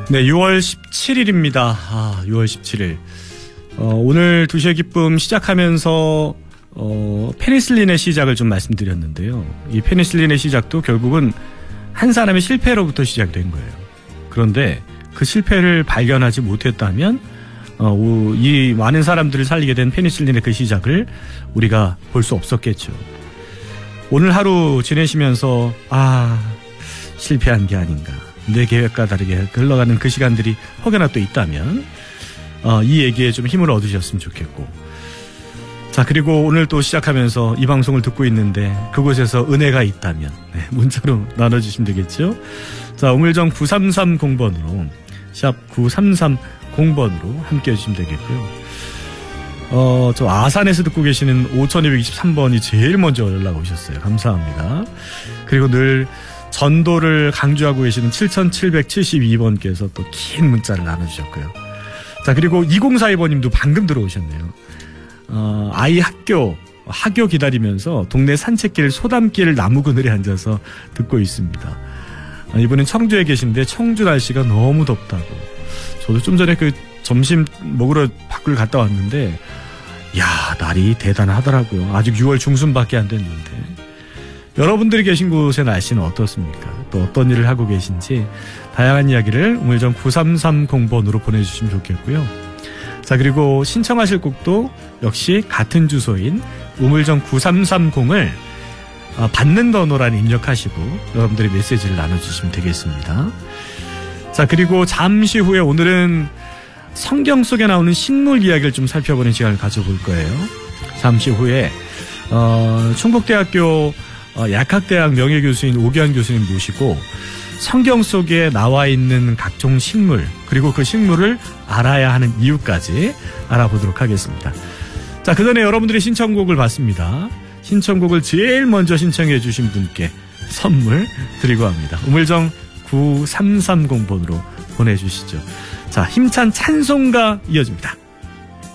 네, 6월 17일입니다. 6월 17일. 오늘 2시의 기쁨 시작하면서 페니실린의 시작을 좀 말씀드렸는데요. 이 페니실린의 시작도 결국은 한 사람의 실패로부터 시작된 거예요. 그런데 그 실패를 발견하지 못했다면 이 많은 사람들을 살리게 된 페니실린의 그 시작을 우리가 볼 수 없었겠죠. 오늘 하루 지내시면서 실패한 게 아닌가, 내 계획과 다르게 흘러가는 그 시간들이 혹여나 또 있다면 이 얘기에 좀 힘을 얻으셨으면 좋겠고, 자, 그리고 오늘 또 시작하면서 이 방송을 듣고 있는데 그곳에서 은혜가 있다면 문자로 나눠주시면 되겠죠. 자, 우물정 9330번으로 샵 9330번으로 함께 해주시면 되겠고요. 저 아산에서 듣고 계시는 5223번이 제일 먼저 연락 오셨어요. 감사합니다. 그리고 늘 전도를 강조하고 계시는 7772번께서 또 긴 문자를 나눠주셨고요. 자, 그리고 2042번님도 방금 들어오셨네요. 아이 학교 기다리면서 동네 산책길 소담길 나무 그늘에 앉아서 듣고 있습니다. 이분은 청주에 계신데 청주 날씨가 너무 덥다고. 저도 좀 전에 그 점심 먹으러 밖을 갔다 왔는데 날이 대단하더라고요. 아직 6월 중순밖에 안 됐는데. 여러분들이 계신 곳의 날씨는 어떻습니까? 또 어떤 일을 하고 계신지 다양한 이야기를 우물정 9330번으로 보내주시면 좋겠고요. 자, 그리고 신청하실 곡도 역시 같은 주소인 우물정 9330을 받는 번호란 입력하시고 여러분들이 메시지를 나눠주시면 되겠습니다. 자, 그리고 잠시 후에 오늘은 성경 속에 나오는 식물 이야기를 좀 살펴보는 시간을 가져볼 거예요. 잠시 후에 충북대학교 약학대학 명예교수인 오기환 교수님 모시고 성경 속에 나와 있는 각종 식물, 그리고 그 식물을 알아야 하는 이유까지 알아보도록 하겠습니다. 자, 그 전에 여러분들의 신청곡을 받습니다. 신청곡을 제일 먼저 신청해 주신 분께 선물 드리고 합니다. 우물정 9330번으로 보내주시죠. 자, 힘찬 찬송가 이어집니다.